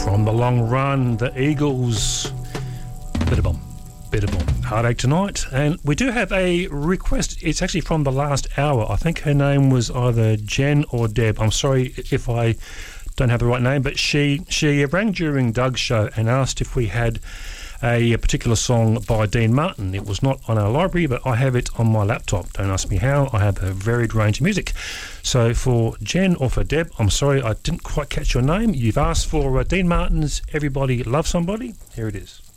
From the long run, the Eagles. Bit of bomb. Heartache Tonight. And we do have a request. It's actually from the last hour. I think her name was either Jen or Deb. I'm sorry if I don't have the right name, but she rang during Doug's show and asked if we had a particular song by Dean Martin. It was not on our library, but I have it on my laptop. Don't ask me how. I have a varied range of music. So for Jen or for Deb, I'm sorry I didn't quite catch your name. You've asked for Dean Martin's Everybody Loves Somebody. Here it is.